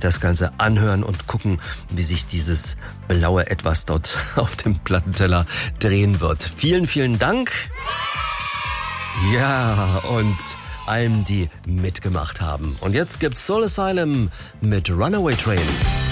das Ganze anhören und gucken, wie sich dieses blaue Etwas dort auf dem Plattenteller drehen wird. Vielen, vielen Dank. Ja, und allen, die mitgemacht haben. Und jetzt gibt's Soul Asylum mit Runaway Train.